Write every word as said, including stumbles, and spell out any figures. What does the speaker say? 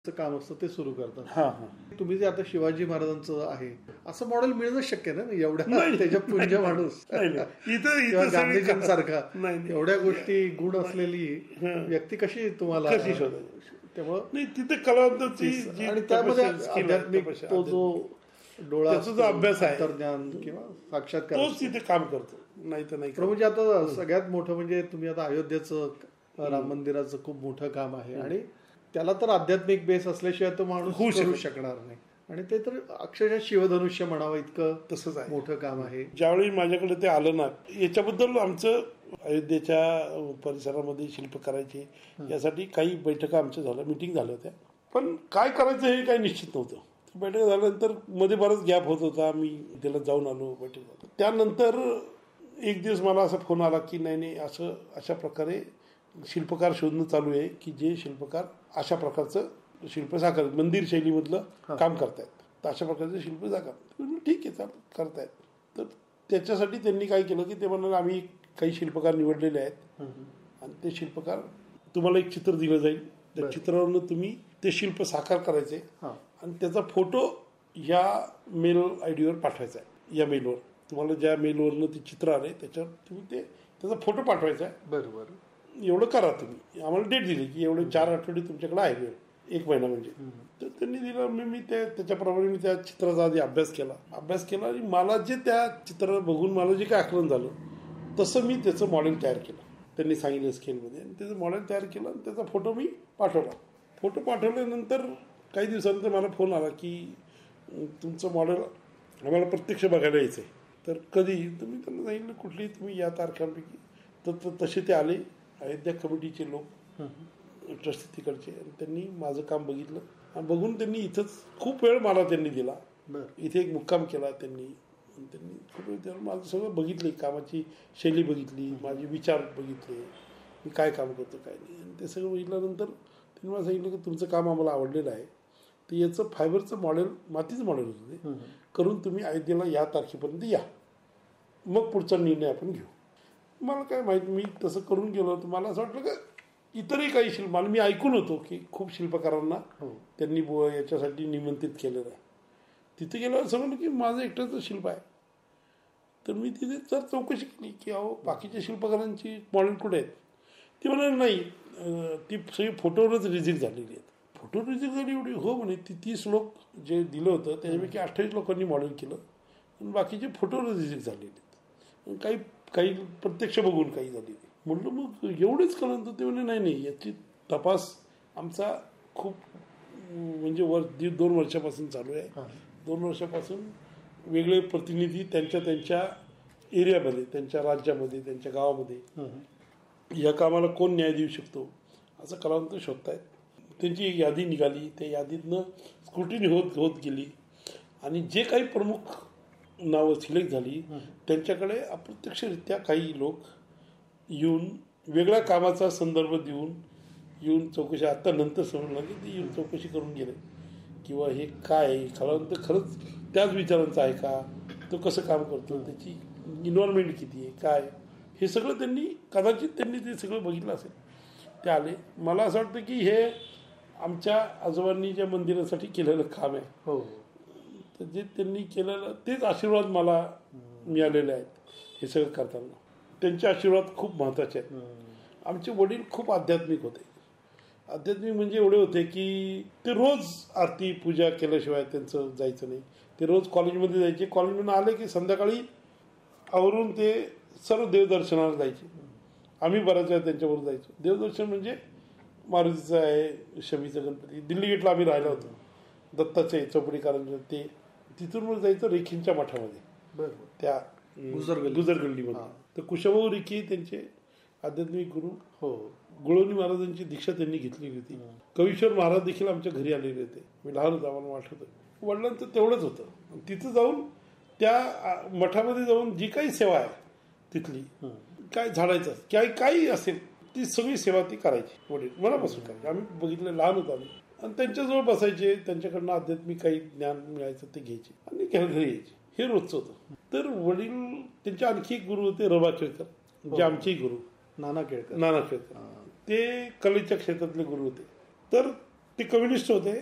काम असतं ते सुरू करतात. हा हा तुम्ही जे आता शिवाजी महाराजांचं आहे असं मॉडेल मिळणं शक्य नाही एवढ्या त्याच्या पुंज माणूस किंवा गांधीजींसारखा एवढ्या गोष्टी गुण असलेली व्यक्ती कशी तुम्हाला कशी शोधायची. त्यामुळं नाही तिथे कलावंताची आणि त्यामध्ये आध्यात्मिक तो जो डोळा जो अभ्यास आहे अंतर्ज्ञान किंवा साक्षात्कार तोच तिथे काम करतो. नाही तर नाही. म्हणजे आता सगळ्यात मोठं म्हणजे तुम्ही आता अयोध्येचं राम मंदिराचं खूप मोठं काम आहे आणि त्याला तर आध्यात्मिक बेस असल्याशिवाय तो माणूस होऊ करू शकणार नाही. आणि ते तर अक्षरशः शिवधनुष्य म्हणावं इतकं तसंच आहे, मोठं काम आहे. ज्यावेळी माझ्याकडे ते आलं ना, याच्याबद्दल आमचं अयोध्येच्या परिसरामध्ये शिल्प करायचे यासाठी काही बैठका आमच्या झाल्या, मिटिंग झाल्या होत्या. पण काय करायचं हे काही निश्चित नव्हतं. बैठक झाल्यानंतर मध्ये बराच गॅप होत होता. मी त्याला जाऊन आलो बैठक. त्यानंतर एक दिवस मला असा फोन आला की नाही नाही असं अशा प्रकारे शिल्पकार शोधणं चालू आहे की जे शिल्पकार अशा प्रकारचं शिल्प साकार मंदिर शैलीमधलं काम करतायत. तर अशा प्रकारचं शिल्प साकार ठीक आहे चाल करतायत. तर त्याच्यासाठी त्यांनी काय केलं की ते म्हणाले आम्ही काही शिल्पकार निवडलेले आहेत आणि ते शिल्पकार तुम्हाला एक चित्र दिलं जाईल. त्या चित्रावरनं तुम्ही ते शिल्प साकार करायचे आणि त्याचा फोटो या मेल आय डीवर पाठवायचा आहे. या मेलवर तुम्हाला ज्या मेलवरनं ते चित्र आले त्याच्यावर तुम्ही ते त्याचा फोटो पाठवायचा आहे. बरोबर एवढं करा तुम्ही. आम्हाला डेट दिली की एवढे चार आठवडे तुमच्याकडे आहे वेळ, एक महिना म्हणजे. तर त्यांनी दिलं. मी मी त्या त्याच्याप्रमाणे मी त्या चित्राचा आधी अभ्यास केला अभ्यास केला आणि मला जे त्या चित्र बघून मला जे काय आकलन झालं तसं मी त्याचं मॉडेल तयार केलं. त्यांनी सांगितलं स्केलमध्ये आणि त्याचं मॉडेल तयार केलं आणि त्याचा फोटो मी पाठवला. फोटो पाठवल्यानंतर काही दिवसानंतर मला फोन आला की तुमचं मॉडेल आम्हाला प्रत्यक्ष बघायला यायचं आहे. तर कधी तुम्ही त्यांना सांगितलं कुठली तुम्ही या तारखांपैकी. तर तसे ते आले अयोध्या कमिटीचे लोक ट्रस्टी तिकडचे आणि त्यांनी माझं काम बघितलं आणि बघून त्यांनी इथंच खूप वेळ मला त्यांनी दिला. इथे एक मुक्काम केला त्यांनी. त्यांनी खूप वेळ माझं सगळं बघितलं, कामाची शैली बघितली, माझे विचार बघितले, मी काय काम करतो काय नाही. आणि ते सगळं बघितल्यानंतर त्यांनी मला सांगितलं की तुमचं काम आम्हाला आवडलेलं आहे. तर याचं फायबरचं मॉडेल मातीचं मॉडेल होतं ते करून तुम्ही अयोध्येला या तारखेपर्यंत या, मग पुढचा निर्णय आपण घेऊ. मला काय माहिती, मी तसं करून गेलो तर मला असं वाटलं का इतरही काही शिल्प मला मी ऐकून होतो की खूप शिल्पकारांना त्यांनी याच्यासाठी निमंत्रित केलेलं आहे. तिथे गेल्यावर समजलं की माझं एकट्याचं शिल्प आहे. तर मी तिथे जर चौकशी केली की अहो बाकीच्या शिल्पकारांची मॉडेल कुठे आहेत. ती म्हणाली नाही ती सगळी फोटोवरच रिजेक्ट झालेली आहेत. फोटो रिजेक्ट झाली एवढी हो म्हणे. ती तीस लोक जे दिलं होतं त्याच्यापैकी अठ्ठावीस लोकांनी मॉडेल केलं आणि बाकीचे फोटोवर रिजेक्ट झालेले आहेत. काही काही प्रत्यक्ष बघून काही झाली. म्हटलं मग एवढेच कळलं. तर ते म्हणे नाही नाही याची तपास आमचा खूप म्हणजे वर दीड दोन वर्षापासून चालू आहे. दोन वर्षापासून वेगळे प्रतिनिधी त्यांच्या त्यांच्या एरियामध्ये, त्यांच्या राज्यामध्ये, त्यांच्या गावामध्ये या कामाला कोण न्याय देऊ शकतो असं कलावंत शोधतायत. त्यांची एक यादी निघाली. त्या यादीतनं स्क्रुटिनी होत होत गेली आणि जे काही प्रमुख नावं सिलेक्ट झाली त्यांच्याकडे अप्रत्यक्षरित्या काही लोक येऊन वेगळ्या कामाचा संदर्भ देऊन येऊन चौकशी आत्ता नंतर समजलं की ते येऊन चौकशी करून गेले किंवा हे काय आहे कलावंत खरंच त्याच विचारांचा आहे का, तो कसं काम करतो, त्याची इन्व्हॉल्वमेंट किती आहे काय, हे सगळं त्यांनी कदाचित त्यांनी ते सगळं बघितलं असेल. ते आले. मला असं वाटतं की हे आमच्या आजोबांनी ज्या मंदिरासाठी केलेलं काम आहे हो तर जे त्यांनी केलेलं तेच आशीर्वाद मला मिळालेले आहेत हे सगळं करताना. त्यांचे आशीर्वाद खूप महत्त्वाचे आहेत. आमचे वडील खूप आध्यात्मिक होते. आध्यात्मिक म्हणजे एवढे होते की ते रोज आरती पूजा केल्याशिवाय त्यांचं जायचं नाही. ते रोज कॉलेजमध्ये जायचे. कॉलेजमधून आले की संध्याकाळी आवरून ते सर्व देवदर्शनाला जायचे. आम्ही बऱ्याच वेळा त्यांच्याबरोबर जायचो. देवदर्शन म्हणजे मारुतीचं आहे, शमीचं गणपती. दिल्ली गेटला आम्ही राहिलो होतो. दत्ताचे चौपडीकारांचं ते तिथून मग जायचं रेखींच्या मठामध्ये त्या गुजरगल्लीमध्ये. तर कुशाभाऊ रेखी त्यांचे आध्यात्मिक गुरु हो गुळवणी महाराजांची दीक्षा त्यांनी घेतलेली होती. कवीश्वर महाराज देखील आमच्या घरी आलेले होते. मी लहान होतो आम्हाला आठवतं. वडिलांचं तेवढंच होतं. तिथं जाऊन त्या मठामध्ये जाऊन जी काही सेवा आहे तिथली काय झाडायचं काय काही असेल ती सगळी सेवा ती करायची वडील मनापासून करायची. आम्ही बघितलं लहान होतो आम्ही. आणि त्यांच्याजवळ बसायचे. त्यांच्याकडनं आध्यात्मिक काही ज्ञान मिळायचं ते घ्यायचे आणि घरी यायचे. हे रोजचं होतं. तर वडील त्यांचे आणखी एक गुरु होते रबा केळकर जे आमचेही गुरु नाना केळकर नाना केळकर ते कलेच्या क्षेत्रातले गुरु होते. तर ते कम्युनिस्ट होते